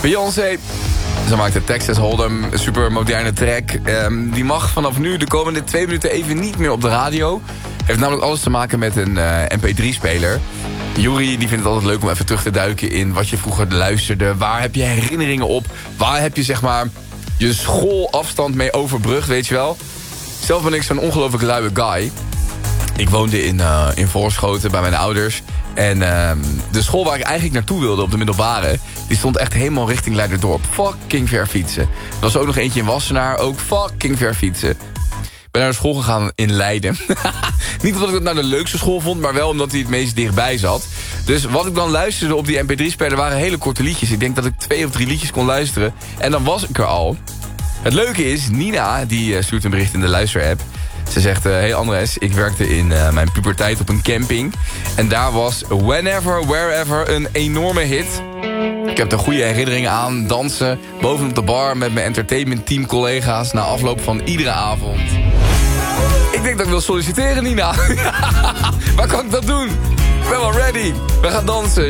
Beyoncé. Ze maakt de Texas Hold'em, een super moderne track. Die mag vanaf nu de komende 2 minuten even niet meer op de radio. Heeft namelijk alles te maken met een mp3-speler. Juri die vindt het altijd leuk om even terug te duiken in wat je vroeger luisterde. Waar heb je herinneringen op? Waar heb je zeg maar je schoolafstand mee overbrugd, weet je wel? Zelf ben ik zo'n ongelooflijk luie guy. Ik woonde in Voorschoten bij mijn ouders. En de school waar ik eigenlijk naartoe wilde op de middelbare... die stond echt helemaal richting Leiderdorp. Fucking ver fietsen. Er was ook nog eentje in Wassenaar, ook fucking ver fietsen. Ik ben naar de school gegaan in Leiden. Niet omdat ik het nou de leukste school vond... maar wel omdat hij het meest dichtbij zat. Dus wat ik dan luisterde op die mp3-speler waren hele korte liedjes. Ik denk dat ik 2 of 3 liedjes kon luisteren. En dan was ik er al. Het leuke is, Nina die stuurt een bericht in de luisterapp. Ze zegt, hey Andres, ik werkte in mijn puberteit op een camping. En daar was Whenever, Wherever een enorme hit. Ik heb er goede herinneringen aan. Dansen bovenop de bar met mijn entertainment collega's na afloop van iedere avond. Ik denk dat ik wil solliciteren, Nina. Waar kan ik dat doen? Ik ben wel ready. We gaan dansen.